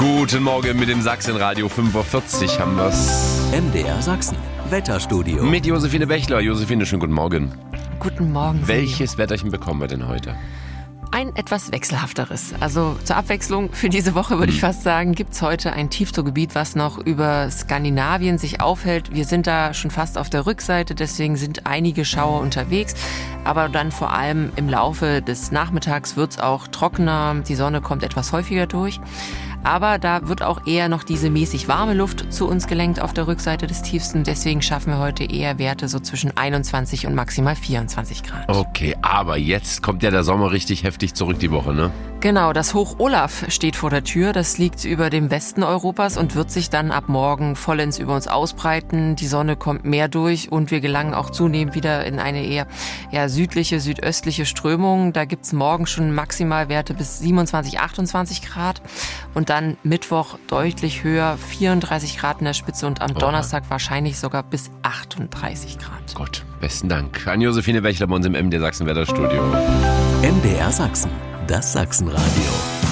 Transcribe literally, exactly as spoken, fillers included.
Guten Morgen mit dem Sachsenradio. fünf Uhr vierzig haben wir's. M D R Sachsen, Wetterstudio. Mit Josephine Bechler. Josephine, schönen guten Morgen. Guten Morgen. Welches Wetterchen bekommen wir denn heute? Ein etwas wechselhafteres. Also zur Abwechslung für diese Woche würde ich fast sagen, gibt's heute ein Tiefdruckgebiet, was noch über Skandinavien sich aufhält. Wir sind da schon fast auf der Rückseite, deswegen sind einige Schauer unterwegs. Aber dann vor allem im Laufe des Nachmittags wird's auch trockener. Die Sonne kommt etwas häufiger durch. Aber da wird auch eher noch diese mäßig warme Luft zu uns gelenkt auf der Rückseite des Tiefsten. Deswegen schaffen wir heute eher Werte so zwischen einundzwanzig und maximal vierundzwanzig Grad. Okay, aber jetzt kommt ja der Sommer richtig heftig zurück die Woche, ne? Genau, das Hoch Olaf steht vor der Tür. Das liegt über dem Westen Europas und wird sich dann ab morgen vollends über uns ausbreiten. Die Sonne kommt mehr durch und wir gelangen auch zunehmend wieder in eine eher ja, südliche, südöstliche Strömung. Da gibt's morgen schon Maximalwerte bis siebenundzwanzig, achtundzwanzig Grad. Und dann Mittwoch deutlich höher, vierunddreißig Grad in der Spitze und am Oha. Donnerstag wahrscheinlich sogar bis achtunddreißig Grad. Gott, besten Dank an Josephine Bechler bei uns im M D R Sachsen Wetterstudio. M D R Sachsen, das Sachsenradio.